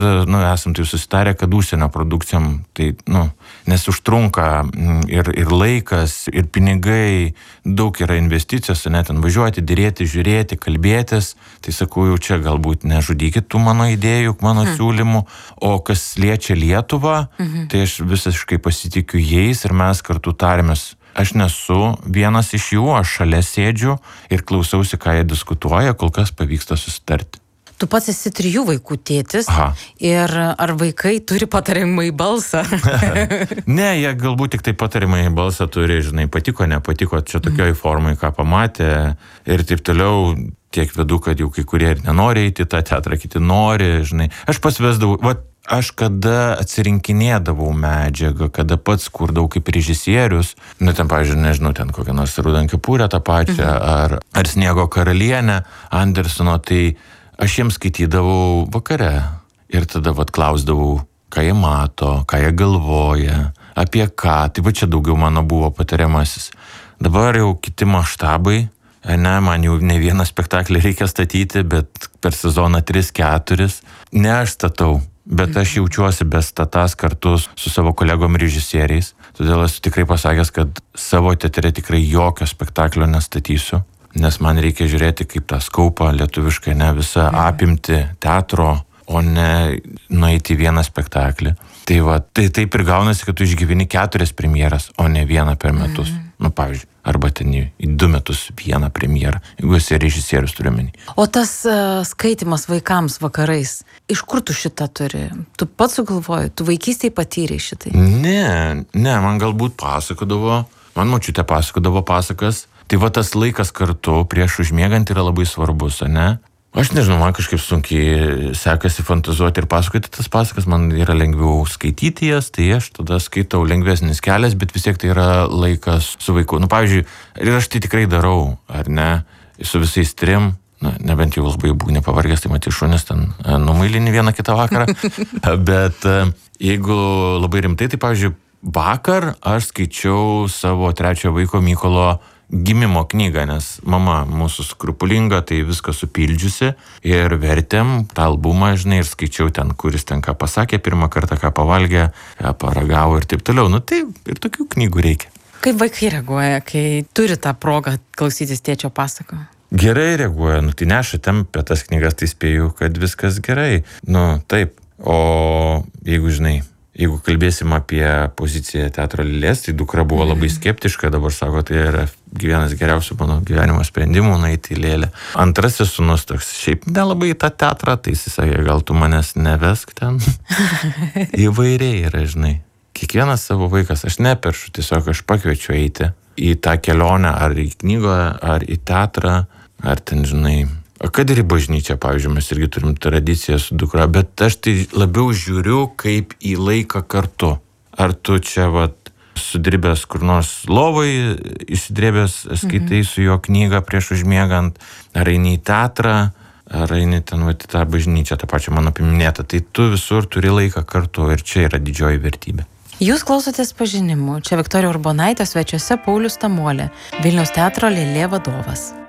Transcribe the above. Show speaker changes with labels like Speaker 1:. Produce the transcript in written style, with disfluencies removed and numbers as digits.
Speaker 1: esam tai susitarę, kad užsienio produkcijom, tai, nes užtrunka ir laikas, ir pinigai, daug yra investicijos, net ten važiuoti, dėrėti, žiūrėti, kalbėtis. Tai sakau, jau čia galbūt nežudykit tų mano idėjų, mano siūlymų, o kas liečia Lietuvą, tai aš visiškai pasitikiu jais ir mes kartu tarėmės. Aš nesu vienas iš jų, aš šalia sėdžiu ir klausausi, ką jie diskutuoja, kol kas pavyksta susitarti.
Speaker 2: Tu pats esi 3 vaikų tėtis. Ir ar vaikai turi patariamąjį balsą?
Speaker 1: Ne, jie galbūt tik tai patariamąjį balsą turi, patiko, nepatiko, čia tokioj formai, ką pamatė ir taip toliau. Tiek vedu, kad jau kai kurie ir nenori eiti į tą teatrą, kiti nori, Aš pasivesdavau, aš kada atsirinkinėdavau medžiagą, kada pats kurdavau kaip režisierius, ten, pavyzdžiui, nežinau, ten kokią nors Raudoną kepurę tą pačią, ar Sniego karalienę Andersono, tai aš jiems skaitydavau vakare ir tada klausdavau, ką jie mato, ką jie galvoja, apie ką. Tai čia daugiau mano buvo patariamasis. Dabar jau kiti maštabai, man jau ne vieną spektaklį reikia statyti, bet per sezoną 3-4. Ne aš statau, bet aš jaučiuosi bestatąs kartu su savo kolegom režisieriais. Todėl esu tikrai pasakęs, kad savo teatre tikrai jokio spektaklio nestatysiu. Nes man reikia žiūrėti kaip tą skaupą lietuviškai, ne visą apimti teatro, o ne nueiti vieną spektaklį. Tai taip ir gaunasi, kad tu išgyveni 4 premjeras, o ne vieną per metus. Pavyzdžiui, arba ten į 2 metus vieną premjerą, jeigu esi režisierius turiu omeny.
Speaker 2: O tas skaitimas vaikams vakarais, iš kur tu šitą turi? Tu pats sugalvoji, tu vaikystėje patyrei šitai?
Speaker 1: Ne, man galbūt pasakodavo, man močiutė pasakodavo pasakas. Tai tas laikas kartu prieš užmiegant yra labai svarbus, ne? Aš nežinau, man kažkaip sunkiai sekasi fantazuoti ir pasakoti tas pasakas, man yra lengviau skaityti jas, tai aš tada skaitau lengvesnis kelias, bet vis tiek tai yra laikas su vaiku. Pavyzdžiui, ir aš tai tikrai darau, ar ne, su visais 3, nebent jau labai būni pavargęs, tai matai šunis ten numailinį vieną kitą vakarą, bet jeigu labai rimtai, tai pavyzdžiui, vakar aš skaičiau savo 3 vaiko Mykolo gimimo knygą, nes mama mūsų skrupulinga, tai viską supildžiusi ir vertėm tą albumą, ir skaičiau ten, kuris ten ką pasakė, pirmą kartą ką pavalgė, ką paragavo ir taip toliau. Tai ir tokių knygų reikia.
Speaker 2: Kaip vaikai reaguoja, kai turi tą progą klausytis tėčio pasako?
Speaker 1: Gerai reaguoja, tai neša tempia tas knygas, tai spėju, kad viskas gerai. Taip, o jeigu kalbėsim apie poziciją Teatro Lėlės, tai dukra buvo labai skeptiška, dabar sako, tai yra vienas geriausių mano gyvenimo sprendimų nueiti į Lėlę. Antrasis sūnus toks, šiaip nelabai į tą teatrą, tai jis sakė, gal tu manęs nevesk ten. Įvairiai yra, Kiekvienas savo vaikas, aš neperšu, tiesiog aš pakviečiu eiti į tą kelionę, ar į knygą, ar į teatrą, ar ten, kad ir į bažnyčią, pavyzdžiui, mes irgi turim tradiciją su dukra, bet aš tai labiau žiūriu kaip į laiką kartu. Ar tu čia, sudribęs kur nors lovai, įsidrėbęs skaitai su jo knygą prieš užmiegant, ar eini į teatrą, ar eini ten į tą bažnyčią, tą pačią mano paminėtą, tai tu visur turi laiką kartu ir čia yra didžioji vertybė.
Speaker 2: Jūs klausotės Pažinimų. Čia Viktorija Urbonaitė, svečiuose Paulius Tamolė, Vilniaus teatro Lėlė vadovas.